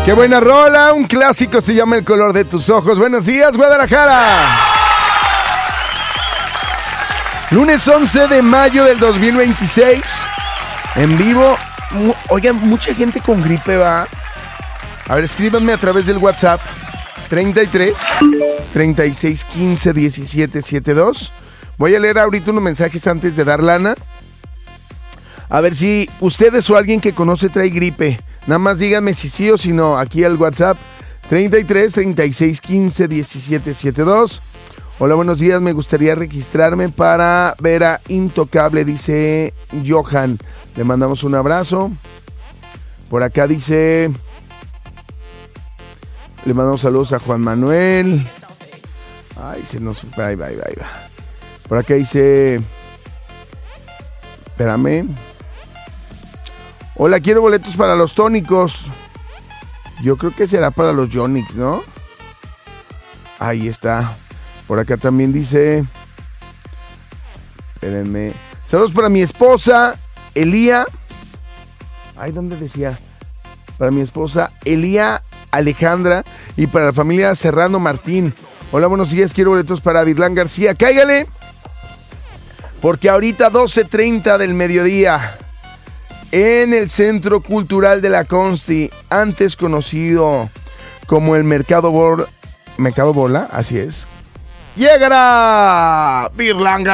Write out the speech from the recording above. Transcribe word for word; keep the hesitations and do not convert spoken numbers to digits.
Qué buena rola, un clásico, se llama El color de tus ojos. Buenos días, Guadalajara. Lunes once de mayo del dos mil veintiséis, en vivo. Oigan, mucha gente con gripe va. A ver, escríbanme a través del WhatsApp treinta y tres, treinta y seis, quince, diecisiete, setenta y dos. Voy a leer ahorita unos mensajes antes de dar lana. A ver si ustedes o alguien que conoce trae gripe. Nada más díganme si sí o si no. Aquí al WhatsApp treinta y tres, treinta y seis, quince, diecisiete, setenta y dos. Hola, buenos días. Me gustaría registrarme para ver a Intocable, dice Johan. Le mandamos un abrazo. Por acá dice... Le mandamos saludos a Juan Manuel. Ay, se nos... Ahí va, ahí va, ahí va. Por acá dice... Espérame. Hola, quiero boletos para los tónicos. Yo creo que será para los Yonix, ¿no? Ahí está. Por acá también dice... Espérenme. Saludos para mi esposa, Elía. Ay, ¿dónde decía? Para mi esposa, Elía Alejandra. Y para la familia Serrano Martín. Hola, buenos días. Quiero boletos para Virlán García. Cáigale. Porque ahorita doce treinta del mediodía, en el Centro Cultural de la Consti, antes conocido como el Mercado Bor... Mercado Bola, así es. Llegará Virlán García.